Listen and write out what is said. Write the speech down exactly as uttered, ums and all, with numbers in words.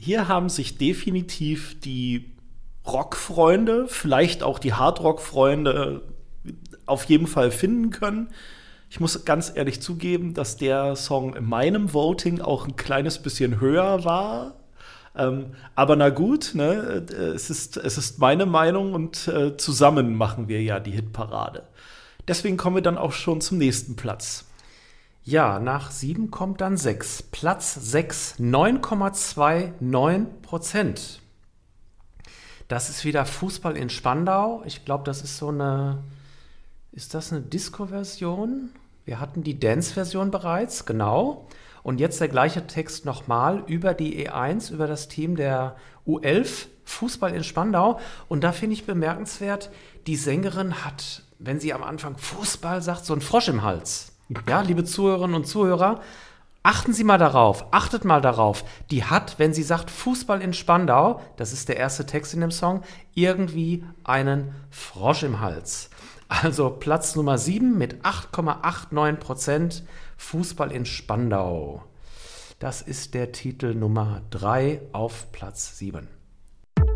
hier haben sich definitiv die Rockfreunde, vielleicht auch die Hardrock-Freunde auf jeden Fall finden können. Ich muss ganz ehrlich zugeben, dass der Song in meinem Voting auch ein kleines bisschen höher war. Ähm, aber na gut, ne, es ist, es ist meine Meinung und äh, zusammen machen wir ja die Hitparade. Deswegen kommen wir dann auch schon zum nächsten Platz. Ja, nach sieben kommt dann sechs. Platz sechs, neun Komma neunundzwanzig Prozent. Das ist wieder Fußball in Spandau. Ich glaube, das ist so eine, ist das eine Disco-Version? Wir hatten die Dance-Version bereits, genau. Und jetzt der gleiche Text nochmal über die E eins, über das Team der U elf, Fußball in Spandau. Und da finde ich bemerkenswert, die Sängerin hat, wenn sie am Anfang Fußball sagt, so einen Frosch im Hals. Ja, liebe Zuhörerinnen und Zuhörer, achten Sie mal darauf, achtet mal darauf. Die hat, wenn sie sagt Fußball in Spandau, das ist der erste Text in dem Song, irgendwie einen Frosch im Hals. Also Platz Nummer sieben mit acht Komma neunundachtzig Prozent, Fußball in Spandau. Das ist der Titel Nummer drei auf Platz sieben.